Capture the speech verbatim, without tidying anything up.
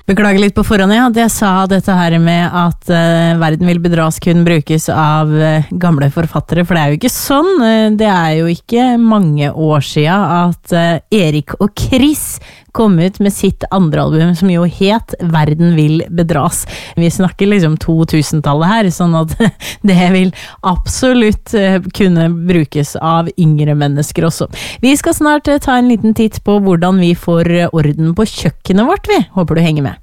Beklager litt på forhånd, ja, at jeg sa dette her med at uh, verden vil bedras kun brukes av uh, gamle forfattere, for det er jo ikke sånn. Uh, det er jo ikke mange år siden at uh, Erik og Chris kom ut med sitt andre album som jo het Verden vil bedras. Vi snakker liksom to tusen-tallet her, sånn at det vil absolutt uh, kunne brukes av yngre mennesker også. Vi skal snart uh, ta en liten titt på hvordan vi får orden på kjøkkenet vårt, vi. Håper du henger med.